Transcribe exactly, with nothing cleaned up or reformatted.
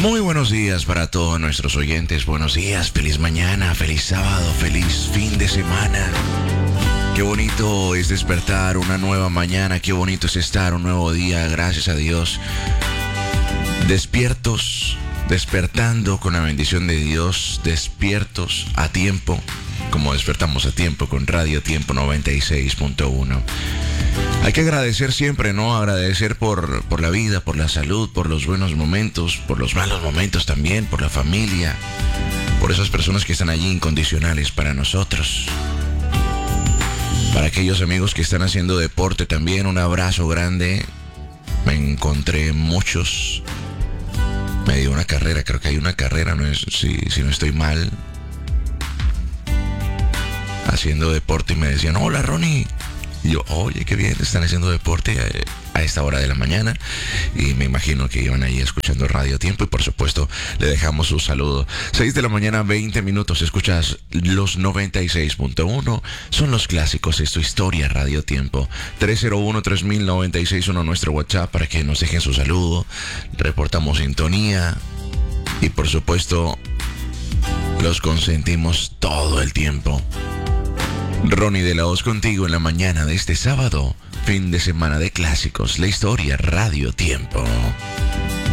Muy buenos días para todos nuestros oyentes. Buenos días, feliz mañana, feliz sábado, feliz fin de semana. Qué bonito es despertar una nueva mañana, qué bonito es estar un nuevo día, gracias a Dios. Despiertos, despertando con la bendición de Dios, despiertos a tiempo, como despertamos a tiempo con Radio Tiempo noventa y seis punto uno. Hay que agradecer siempre, ¿no? Agradecer por, por la vida, por la salud, por los buenos momentos, por los malos momentos también, por la familia, por esas personas que están allí incondicionales para nosotros. Para aquellos amigos que están haciendo deporte también, un abrazo grande. Me encontré muchos. Me dio una carrera, creo que hay una carrera, no es, si, si no estoy mal, haciendo deporte y me decían, hola Ronnie. Y yo, oye, qué bien, están haciendo deporte a, a esta hora de la mañana. Y me imagino que iban ahí escuchando Radio Tiempo. Y por supuesto, le dejamos un saludo. seis de la mañana, veinte minutos. Escuchas los noventa y seis punto uno. Son los clásicos de tu historia, Radio Tiempo. tres cero uno, tres mil, noventa y seis uno, nuestro WhatsApp para que nos dejen su saludo. Reportamos sintonía. Y por supuesto, los consentimos todo el tiempo. Ronnie de la Hoz contigo en la mañana de este sábado, fin de semana de clásicos, la historia, Radio Tiempo.